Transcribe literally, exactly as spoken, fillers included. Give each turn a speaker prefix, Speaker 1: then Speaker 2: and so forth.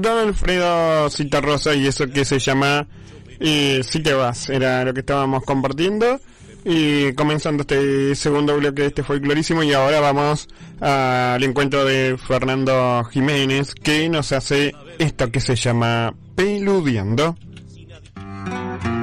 Speaker 1: Don Alfredo Citarrosa y eso que se llama eh, Si te vas, era lo que estábamos compartiendo y comenzando este segundo bloque de este folclorísimo. Y ahora vamos al encuentro de Fernando Jiménez, que nos hace esto que se llama Peludeando.